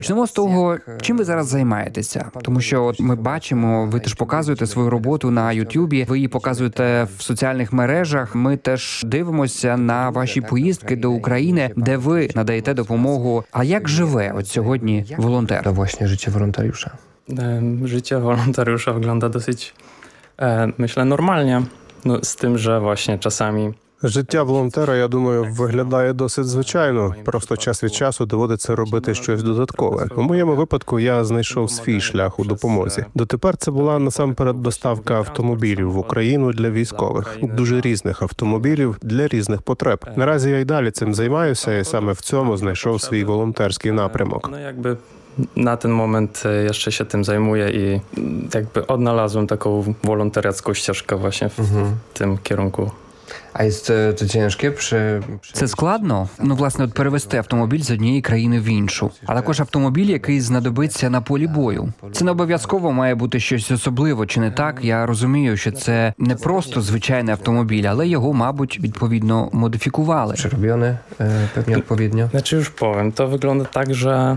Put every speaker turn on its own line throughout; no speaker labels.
Почнемо з того, чим ви зараз займаєтеся. Тому що от ми бачимо, ви теж показуєте свою роботу на Ютубі, ви її показуєте в соціальних мережах. Ми теж дивимося на ваші поїздки до України, де ви надаєте допомогу. А як живе от сьогодні волонтер?
To właśnie życie wolontariusza.
Życie wolontariusza wygląda dosyć, myślę, normalnie. No, z tym, że właśnie czasami
Життя волонтера, я думаю, виглядає досить звичайно. Просто час від часу доводиться робити щось додаткове. У моєму випадку я знайшов свій шлях у допомозі. Дотепер це була насамперед доставка автомобілів в Україну для військових. Дуже різних автомобілів для різних потреб. Наразі я й далі цим займаюся, і саме в цьому знайшов свій волонтерський напрямок.
no jakby na ten moment jeszcze się tym zajmuję i jakby odnalazłem taką wolontariacką ścieżkę właśnie w tym kierunku.
A jest to ciężkie przy...
Це складно? Ну, власне, от перевести автомобіль з однієї країни в іншу. А також автомобіль, який знадобиться на полі бою. Це не обов'язково має бути щось особливе, чи не так? Я розумію, що це не просто звичайний автомобіль, але його, мабуть, відповідно модифікували.
Przerobione pewnie odpowiednio.
Znaczy już powiem, to wygląda tak, że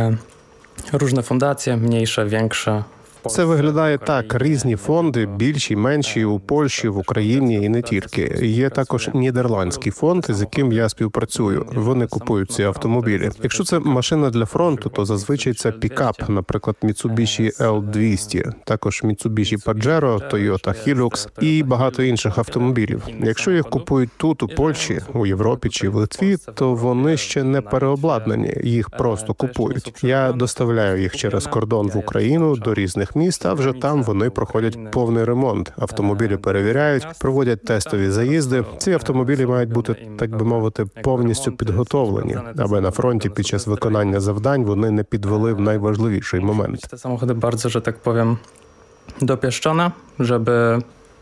różne fundacje, mniejsze, większe.
Це виглядає так: різні фонди, більші, менші, у Польщі, в Україні і не тільки. Є також нідерландський фонд, з яким я співпрацюю. Вони купують ці автомобілі. Якщо це машина для фронту, то зазвичай це пікап, наприклад, Mitsubishi L200, також Mitsubishi Pajero, Toyota Hilux і багато інших автомобілів. Якщо їх купують тут, у Польщі, у Європі чи в Литві, то вони ще не переобладнані, їх просто купують. Я доставляю їх через кордон в Україну до різних міст, а вже там вони проходять повний ремонт. Автомобілі перевіряють, проводять тестові заїзди. Ці автомобілі мають бути, так би мовити, повністю підготовлені, аби на фронті під час виконання завдань вони не підвели в найважливіший момент.
Te samochody bardzo, że tak powiem, dopieszczone, żeby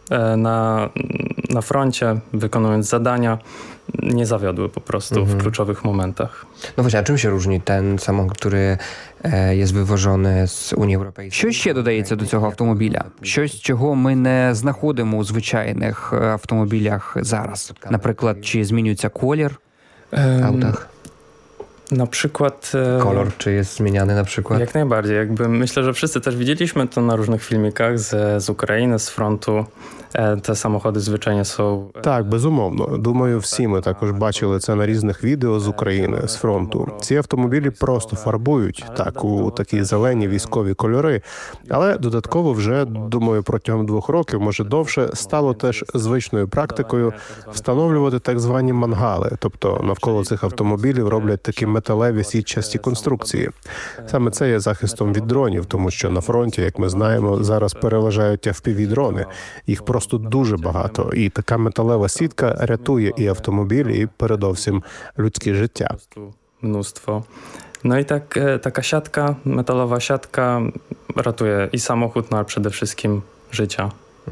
na froncie, wykonując zadania, nie zawiodły po prostu w kluczowych momentach.
No właśnie, a czym się różni ten samochód, który jest wywożony z Unii Europejskiej?
Що ще додається до цього автомобіля? Щось, чого ми не знаходимо у звичайних автомобілях зараз. Наприклад, чи змінюється колір?
W autach?
Na przykład...
Kolor, czy jest zmieniany na przykład?
Jak najbardziej. Jakby myślę, że wszyscy też widzieliśmy to na różnych filmikach z Ukrainy, z frontu. Te samochody звичайно są...
Так, безумовно. Думаю, всі ми також бачили це на різних відео з України, з фронту. Ці автомобілі просто фарбують, так, у такі зелені військові кольори. Але додатково вже, думаю, протягом 2 років, може довше, стало теж звичною практикою встановлювати так звані мангали. Тобто навколо цих автомобілів роблять такі металеві сітчасті конструкції. Саме це є захистом від дронів, тому що на фронті, як ми знаємо, зараз переважають FPV-дрони. Їх просто дуже багато. І така металева сітка рятує і автомобілі, і передовсім людське життя.
Mnóstwo. No i tak, taka siatka, metalowa siatka ratuje i samochód, no ale przede wszystkim życia.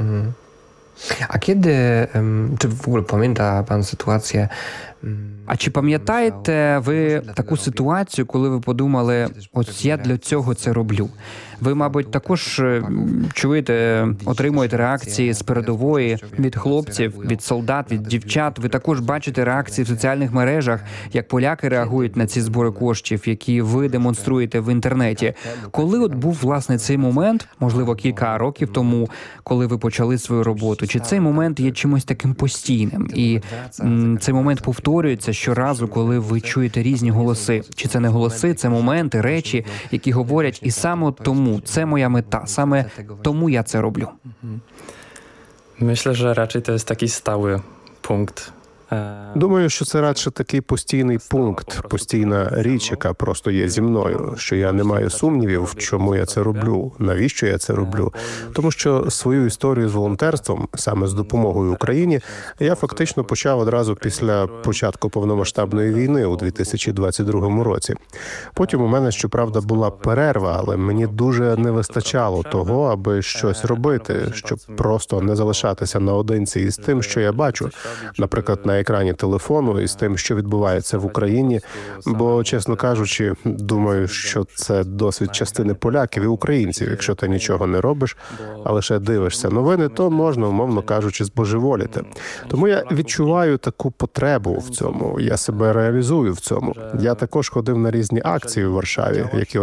A kiedy, czy w ogóle pamięta pan sytuację?
А чи пам'ятаєте ви таку ситуацію, коли ви подумали, ось я для цього це роблю? Ви, мабуть, також чуєте, отримуєте реакції з передової від хлопців, від солдат, від дівчат. Ви також бачите реакції в соціальних мережах, як поляки реагують на ці збори коштів, які ви демонструєте в інтернеті. Коли от був, власне, цей момент, можливо, кілька років тому, коли ви почали свою роботу, чи цей момент є чимось таким постійним? І цей момент повторюється щоразу, коли ви чуєте різні голоси. Чи це не голоси, це моменти, речі, які говорять, і саме тому це моя мета, саме тому я це роблю.
Myślę, że raczej to jest taki stały punkt.
Думаю, що це радше такий постійний пункт, постійна річ, яка просто є зі мною, що я не маю сумнівів, в чому я це роблю, навіщо я це роблю. Тому що свою історію з волонтерством, саме з допомогою Україні, я фактично почав одразу після початку повномасштабної війни у 2022 році. Потім у мене, щоправда, була перерва, але мені дуже не вистачало того, аби щось робити, щоб просто не залишатися наодинці із тим, що я бачу. Наприклад, на екрані телефону і з тим, що відбувається в Україні. Бо, чесно кажучи, думаю, що це досвід частини поляків і українців. Якщо ти нічого не робиш, а лише дивишся новини, то можна, умовно кажучи, збожеволіти. Тому я відчуваю таку потребу в цьому. Я себе реалізую в цьому. Я також ходив на різні акції у Варшаві, які